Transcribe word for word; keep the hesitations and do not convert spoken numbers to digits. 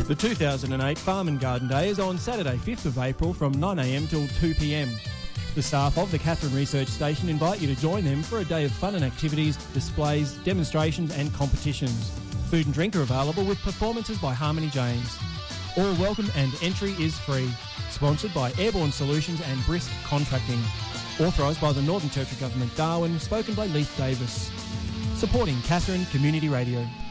The two thousand eight Farm and Garden Day is on Saturday, fifth of April from nine a m till two p m. The staff of the Katherine Research Station invite you to join them for a day of fun and activities, displays, demonstrations and competitions. Food and drink are available with performances by Harmony James. All welcome and entry is free. Sponsored by Airborne Solutions and Brisk Contracting. Authorised by the Northern Territory Government, Darwin. Spoken by Leith Davis. Supporting Katherine Community Radio.